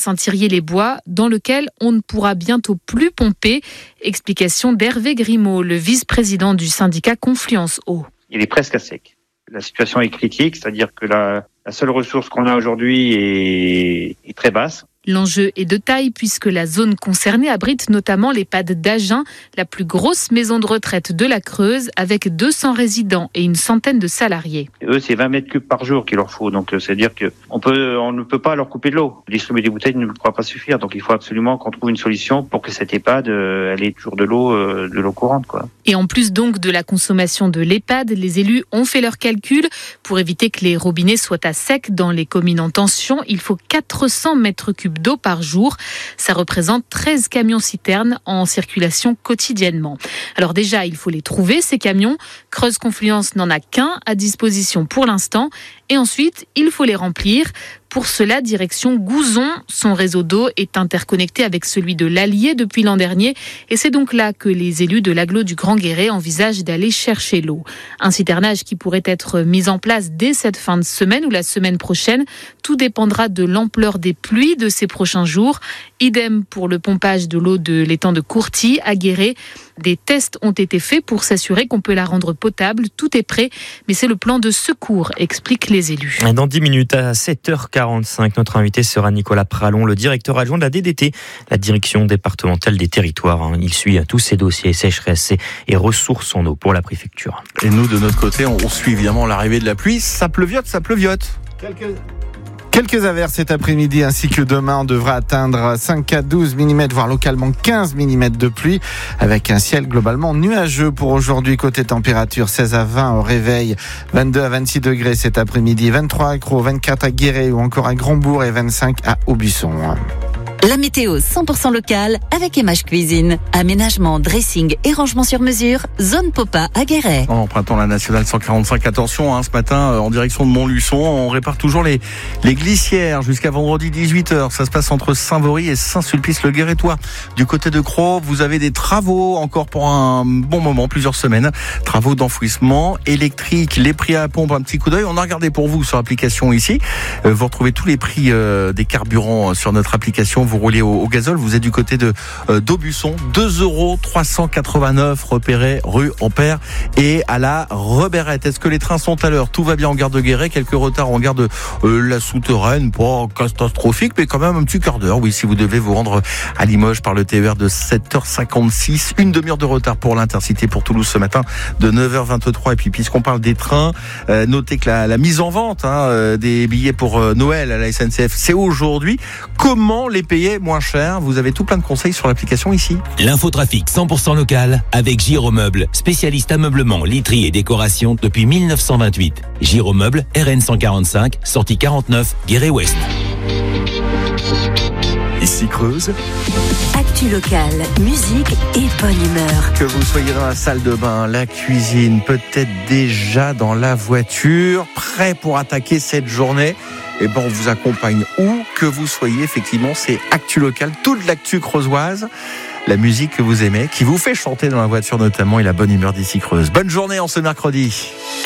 Saint-Thirier-les-Bois, dans lequel on ne pourra bientôt plus pomper. Explication d'Hervé Grimaud, le vice-président du syndicat Confluence Eau. Il est presque à sec. La situation est critique, c'est-à-dire que la seule ressource qu'on a aujourd'hui est très basse. L'enjeu est de taille puisque la zone concernée abrite notamment l'EHPAD d'Agen, la plus grosse maison de retraite de la Creuse, avec 200 résidents et une centaine de salariés. Eux, c'est 20 mètres cubes par jour qu'il leur faut. Donc, c'est-à-dire qu'on ne peut pas leur couper de l'eau. Distribuer des bouteilles ne pourra pas suffire. Donc, il faut absolument qu'on trouve une solution pour que cette EHPAD, elle ait toujours de l'eau courante, quoi. Et en plus donc de la consommation de l'EHPAD, les élus ont fait leurs calculs. Pour éviter que les robinets soient à sec dans les communes en tension, il faut 400 mètres cubes d'eau par jour. Ça représente 13 camions-citernes en circulation quotidiennement. Alors déjà, il faut les trouver, ces camions. Creuse Confluence n'en a qu'un à disposition pour l'instant. Et ensuite, il faut les remplir. Pour cela, direction Gouzon. Son réseau d'eau est interconnecté avec celui de l'Allier depuis l'an dernier. Et c'est donc là que les élus de l'agglo du Grand Guéret envisagent d'aller chercher l'eau. Un citernage qui pourrait être mis en place dès cette fin de semaine ou la semaine prochaine. Tout dépendra de l'ampleur des pluies de ces prochains jours. Idem pour le pompage de l'eau de l'étang de Courty à Guéret. Des tests ont été faits pour s'assurer qu'on peut la rendre potable. Tout est prêt, mais c'est le plan de secours, expliquent les élus. Dans 10 minutes, à 7h45, notre invité sera Nicolas Pralon, le directeur adjoint de la DDT, la direction départementale des territoires. Il suit tous ces dossiers sécheresse et ressources en eau pour la préfecture. Et nous, de notre côté, on suit évidemment l'arrivée de la pluie. Ça pleuviote. Quelques averses cet après-midi ainsi que demain, on devra atteindre 5 à 12 mm, voire localement 15 mm de pluie, avec un ciel globalement nuageux pour aujourd'hui. Côté température, 16 à 20 au réveil, 22 à 26 degrés cet après-midi, 23 à Crau, 24 à Guéret ou encore à Grandbourg et 25 à Aubusson. La météo 100% locale avec Emage Cuisine. Aménagement, dressing et rangement sur mesure. Zone Popa à Guéret. En empruntant la nationale 145, attention, ce matin, en direction de Montluçon, on répare toujours les glissières jusqu'à vendredi 18h. Ça se passe entre Saint-Vaury et Saint-Sulpice-le-Guérétois. Du côté de Crau, vous avez des travaux encore pour un bon moment, plusieurs semaines. Travaux d'enfouissement électrique, les prix à la pompe, un petit coup d'œil. On a regardé pour vous sur l'application ici. Vous retrouvez tous les prix des carburants sur notre application. Vous roulez au gazole, vous êtes du côté d'Aubusson, 2,389 € repérés rue Ampère et à la Reberette. Est-ce que les trains sont à l'heure? Tout va bien en gare de Guéret, quelques retards en gare de la Souterraine, pas catastrophique, mais quand même un petit quart d'heure. Oui, si vous devez vous rendre à Limoges par le TER de 7h56, une demi-heure de retard pour l'Intercité pour Toulouse ce matin de 9h23. Et puis puisqu'on parle des trains, notez que la mise en vente des billets pour Noël à la SNCF, c'est aujourd'hui. Comment les payer moins cher? Vous avez tout plein de conseils sur l'application ici. L'infotrafic 100% local avec Giromeuble, spécialiste ameublement, literie et décoration depuis 1928. Giromeuble, RN 145, sortie 49, Guéret-Ouest. Ici Creuse. Actu local, musique et bonne humeur. Que vous soyez dans la salle de bain, la cuisine, peut-être déjà dans la voiture, prêt pour attaquer cette journée. Et on vous accompagne où que vous soyez. Effectivement, c'est Actu Local, toute l'actu creusoise, la musique que vous aimez, qui vous fait chanter dans la voiture notamment, et la bonne humeur d'ici Creuse. Bonne journée en ce mercredi.